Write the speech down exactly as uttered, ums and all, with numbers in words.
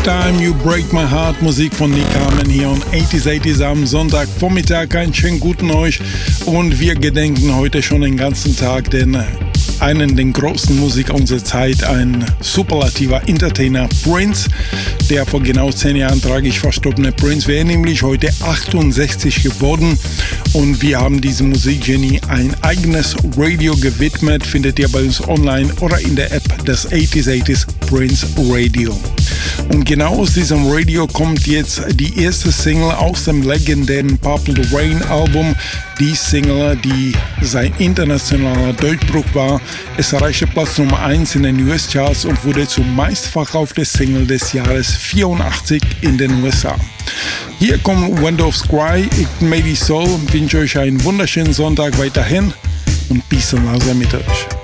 Time You Break My Heart, Musik von Nick Harmon hier on achtziger achtzig am Sonntagvormittag. Einen schönen guten euch und wir gedenken heute schon den ganzen Tag den einen der großen Musiker unserer Zeit, ein superlativer Entertainer, Prince, der vor genau zehn Jahren tragisch verstorbene Prince wäre nämlich heute achtundsechzig geworden und wir haben diesem Musikgenie ein eigenes Radio gewidmet, findet ihr bei uns online oder in der App des achtziger achtzig Prince Radio. Und genau aus diesem Radio kommt jetzt die erste Single aus dem legendären Purple Rain Album. Die Single, die sein internationaler Durchbruch war. Es erreichte Platz Nummer eins in den U S-Charts und wurde zum meistverkauften Single des Jahres vierundachtzig in den U S A. Hier kommt Wind of Sky, ich Made Soul, wünsche euch einen wunderschönen Sonntag weiterhin und Peace und Love mit euch.